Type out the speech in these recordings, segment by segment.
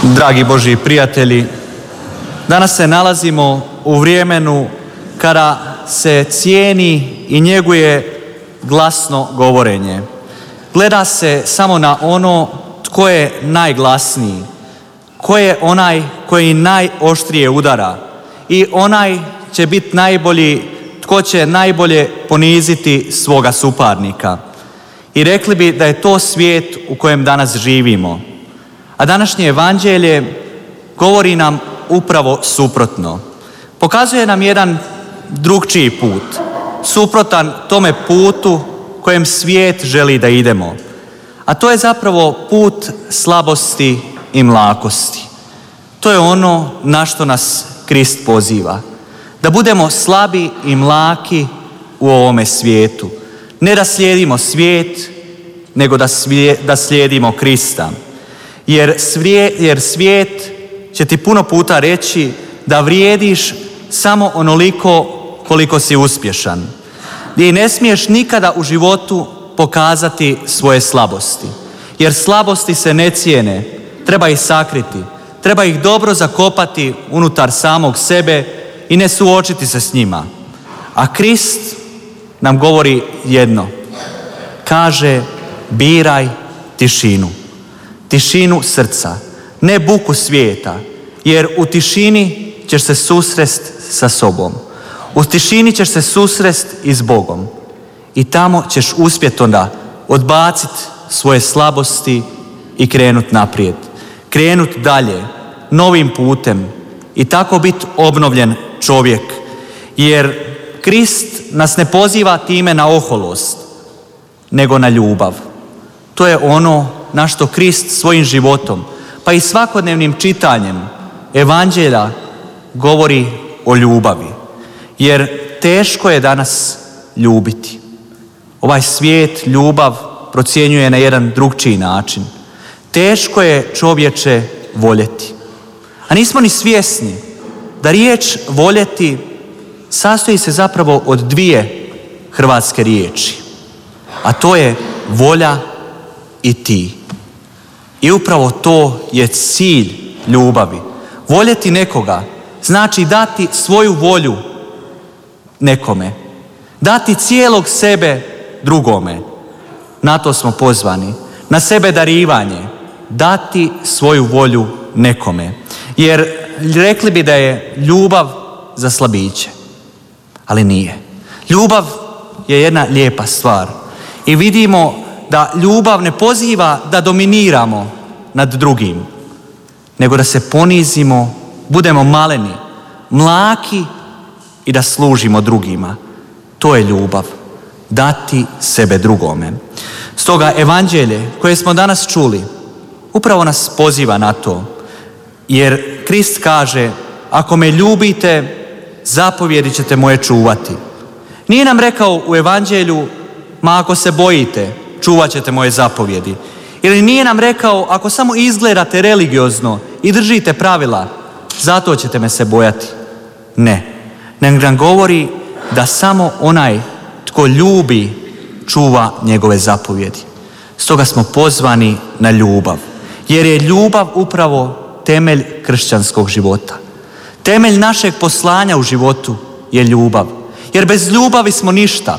Dragi Božji prijatelji, danas se nalazimo u vremenu kada se cijeni i njeguje glasno govorenje. Gleda se samo na ono tko je najglasniji, ko je onaj koji najoštrije udara i onaj će biti najbolji, tko će najbolje poniziti svoga suparnika. I rekli bi da je to svijet u kojem danas živimo. A današnje evanđelje govori nam upravo suprotno. Pokazuje nam jedan drugčiji put, suprotan tome putu kojem svijet želi da idemo. A to je zapravo put slabosti i mlakosti. To je ono na što nas Krist poziva. Da budemo slabi i mlaki u ovome svijetu. Ne da slijedimo svijet, nego da slijedimo Krista. Jer svijet će ti puno puta reći da vrijediš samo onoliko koliko si uspješan. I ne smiješ nikada u životu pokazati svoje slabosti. Jer slabosti se ne cijene, treba ih sakriti, treba ih dobro zakopati unutar samog sebe i ne suočiti se s njima. A Krist nam govori jedno. Kaže, biraj tišinu. Tišinu srca, ne buku svijeta, jer u tišini ćeš se susrest sa sobom. U tišini ćeš se susrest i s Bogom. I tamo ćeš uspjeti onda odbaciti svoje slabosti i krenut naprijed. Krenut dalje, novim putem i tako biti obnovljen čovjek. Jer Krist nas ne poziva time na oholost, nego na ljubav. To je ono na što Krist svojim životom, pa i svakodnevnim čitanjem evanđelja govori o ljubavi. Jer teško je danas ljubiti. Ovaj svijet ljubav procjenjuje na jedan drugčiji način. Teško je čovječe voljeti. A nismo ni svjesni da riječ voljeti sastoji se zapravo od dvije hrvatske riječi. A to je volja i ti. I upravo to je cilj ljubavi. Voljeti nekoga znači dati svoju volju nekome. Dati cijelog sebe drugome. Na to smo pozvani. Na sebe darivanje. Dati svoju volju nekome. Jer rekli bi da je ljubav za slabiće. Ali nije. Ljubav je jedna lijepa stvar. I vidimo da ljubav ne poziva da dominiramo nad drugim, nego da se ponizimo, budemo maleni, mlaki i da služimo drugima. To je ljubav. Dati sebe drugome. Stoga evanđelje koje smo danas čuli upravo nas poziva na to. Jer Krist kaže, ako me ljubite, zapovjedi ćete moje čuvati. Nije nam rekao u evanđelju, ma ako se bojite, čuvat ćete moje zapovjedi. Ili nije nam rekao, ako samo izgledate religiozno i držite pravila, zato ćete me se bojati. Ne. Nego nam govori da samo onaj tko ljubi čuva njegove zapovjedi. Stoga smo pozvani na ljubav. Jer je ljubav upravo temelj kršćanskog života. Temelj našeg poslanja u životu je ljubav. Jer bez ljubavi smo ništa.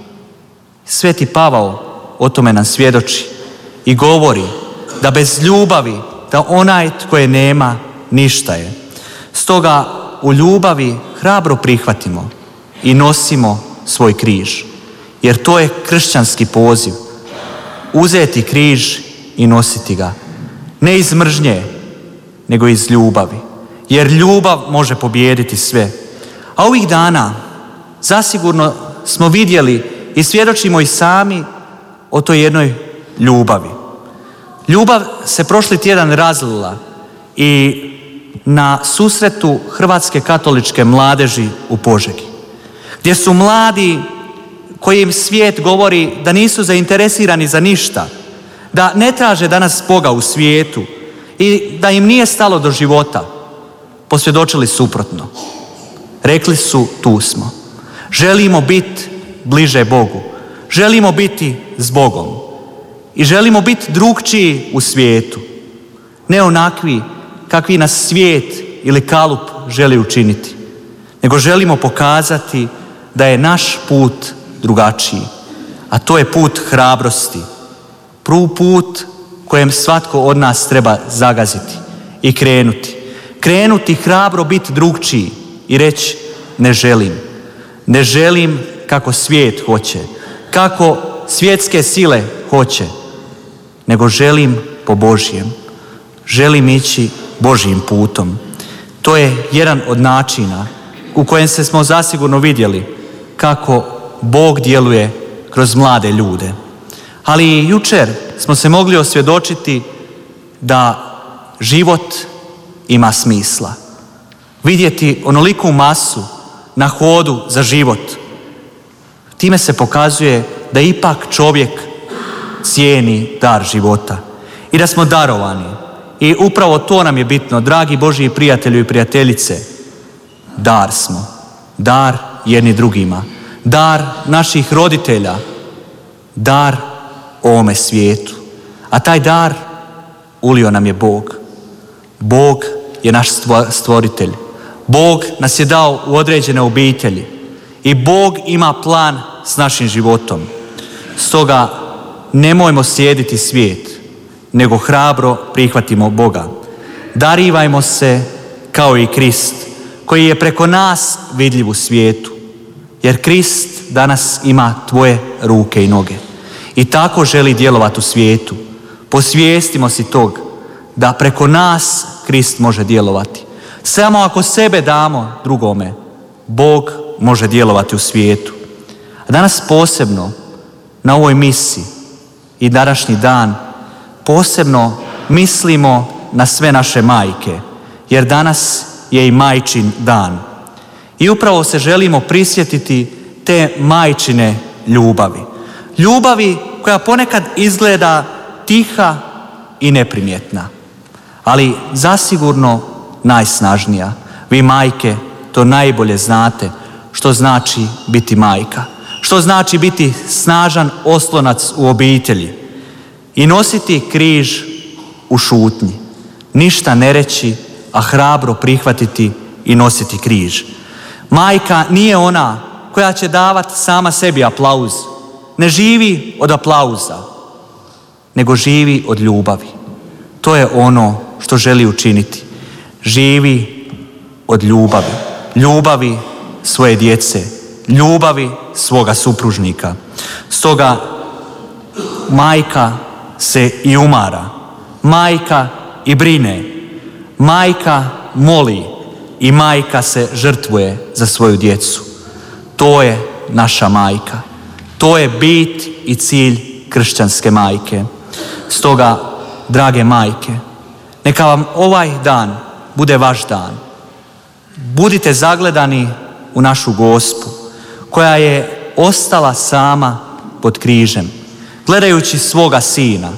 Sveti Pavao o tome nam svjedoči i govori da bez ljubavi, da onaj tko je nema, ništa je. Stoga u ljubavi hrabro prihvatimo i nosimo svoj križ. Jer to je kršćanski poziv. Uzeti križ i nositi ga. Ne iz mržnje, nego iz ljubavi. Jer ljubav može pobijediti sve. A ovih dana zasigurno smo vidjeli i svjedočimo i sami o toj jednoj ljubavi. Ljubav se prošli tjedan razlila i na susretu Hrvatske katoličke mladeži u Požegi. Gdje su mladi kojim svijet govori da nisu zainteresirani za ništa, da ne traže danas Boga u svijetu i da im nije stalo do života, posvjedočili suprotno. Rekli su, tu smo. Želimo biti bliže Bogu. Želimo biti s Bogom. I želimo biti drugčiji u svijetu. Ne onakvi kakvi nas svijet ili kalup želi učiniti, nego želimo pokazati da je naš put drugačiji, a to je put hrabrosti. Put kojem svatko od nas treba zagaziti i krenuti. Krenuti hrabro, biti drugčiji i reći ne želim. Ne želim kako svijet hoće, kako svjetske sile hoće, nego želim po Božjem. Želim ići Božjim putom. To je jedan od načina u kojem smo zasigurno vidjeli kako Bog djeluje kroz mlade ljude. Ali i jučer smo se mogli osvjedočiti da život ima smisla. Vidjeti onoliku masu na hodu za život. Time se pokazuje da ipak čovjek cijeni dar života i da smo darovani. I upravo to nam je bitno, dragi Božji prijatelju i prijateljice. Dar smo. Dar jedni drugima. Dar naših roditelja. Dar ovome svijetu. A taj dar ulio nam je Bog. Bog je naš stvoritelj. Bog nas je dao u određene obitelji. I Bog ima plan s našim životom. Stoga nemojmo slijediti svijet, nego hrabro prihvatimo Boga. Darivajmo se kao i Krist, koji je preko nas vidljiv u svijetu. Jer Krist danas ima tvoje ruke i noge. I tako želi djelovati u svijetu. Posvijestimo si tog da preko nas Krist može djelovati. Samo ako sebe damo drugome, Bog može djelovati u svijetu. A danas posebno na ovoj misi i današnji dan posebno mislimo na sve naše majke, jer danas je i majčin dan. I upravo se želimo prisjetiti te majčine ljubavi. Ljubavi koja ponekad izgleda tiha i neprimjetna, ali zasigurno najsnažnija. Vi majke to najbolje znate što znači biti majka, što znači biti snažan oslonac u obitelji i nositi križ u šutnji. Ništa ne reći, a hrabro prihvatiti i nositi križ. Majka nije ona koja će davati sama sebi aplauz. Ne živi od aplauza, nego živi od ljubavi. To je ono što želi učiniti. Živi od ljubavi. Ljubavi svoje djece. Ljubavi svoga supružnika. Stoga majka se i umara. Majka i brine. Majka moli i majka se žrtvuje za svoju djecu. To je naša majka. To je bit i cilj kršćanske majke. Stoga, drage majke, neka vam ovaj dan bude vaš dan. Budite zagledani u našu Gospu, koja je ostala sama pod križem, gledajući svoga sina.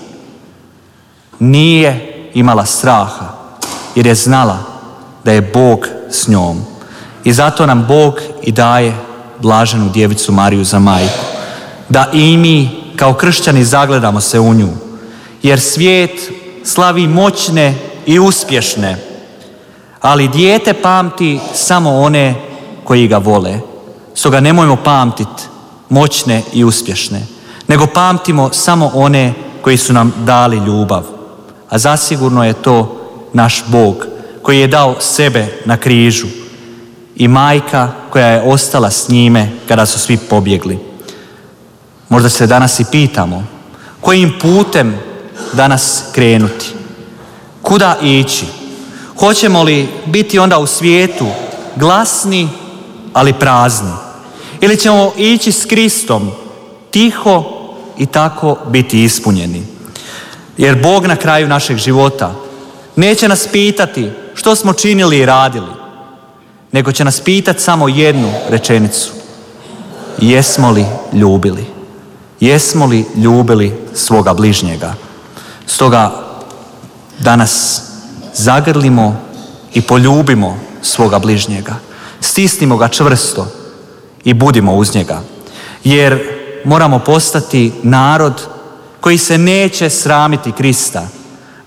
Nije imala straha, jer je znala da je Bog s njom. I zato nam Bog i daje blaženu djevicu Mariju za majku. Da i mi kao kršćani zagledamo se u nju. Jer svijet slavi moćne i uspješne, ali dijete pamti samo one koji ga vole. Stoga nemojmo pamtiti moćne i uspješne, nego pamtimo samo one koji su nam dali ljubav. A zasigurno je to naš Bog koji je dao sebe na križu i majka koja je ostala s njime kada su svi pobjegli. Možda se danas i pitamo kojim putem danas krenuti, kuda ići. Hoćemo li biti onda u svijetu glasni, ali prazni? Ili ćemo ići s Kristom tiho i tako biti ispunjeni? Jer Bog na kraju našeg života neće nas pitati što smo činili i radili, nego će nas pitati samo jednu rečenicu. Jesmo li ljubili? Jesmo li ljubili svoga bližnjega? Stoga danas zagrlimo i poljubimo svoga bližnjega. Stisnimo ga čvrsto i budimo uz njega. Jer moramo postati narod koji se neće sramiti Krista,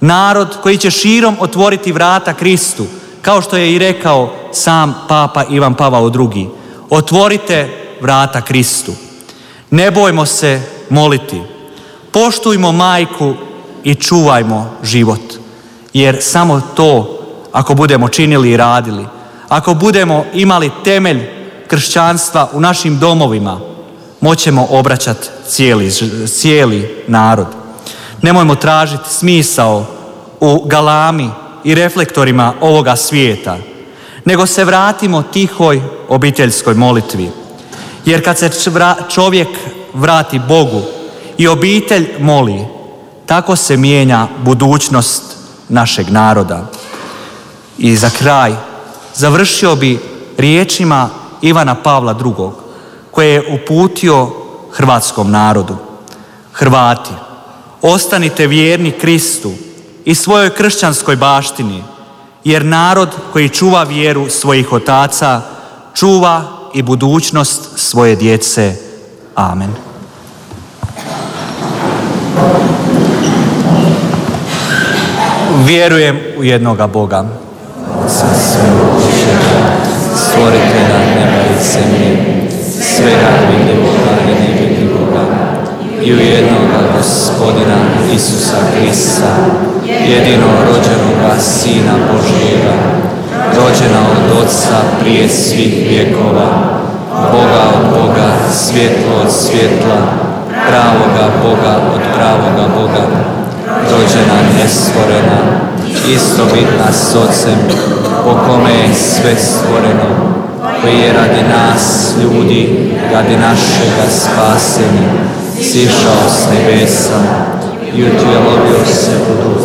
Narod koji će širom otvoriti vrata Kristu, kao što je i rekao sam Papa Ivan Pavao II. Otvorite vrata Kristu. Ne bojmo se moliti. Poštujmo majku i čuvajmo život. Jer samo to, ako budemo činili i radili, ako budemo imali temelj kršćanstva u našim domovima, moćemo obraćati cijeli narod. Nemojmo tražiti smisao u galami i reflektorima ovoga svijeta, nego se vratimo tihoj obiteljskoj molitvi. Jer kad se čovjek vrati Bogu i obitelj moli, tako se mijenja budućnost našeg naroda. I za kraj završio bi riječima Ivana Pavla II. Koje je uputio hrvatskom narodu. Hrvati, ostanite vjerni Kristu i svojoj kršćanskoj baštini, jer narod koji čuva vjeru svojih otaca, čuva i budućnost svoje djece. Amen. Vjerujem u jednoga Boga, Otca svemogućega, stvoritelja neba i zemlje, svega vidljivoga i nevidljivoga, i u jednoga Gospodina Isusa Krista, jedino rođenoga Sina Božjega, rođena od Otca prije svih vjekova, Boga od Boga, svjetlo od svjetla, pravoga Boga od pravoga Boga, rođena nestvorena, istovitna s Otcem, po kome je sve stvoreno, koji je radi nas, ljudi, radi našega spasenja, sišao s nebesa i utjelovio se u duh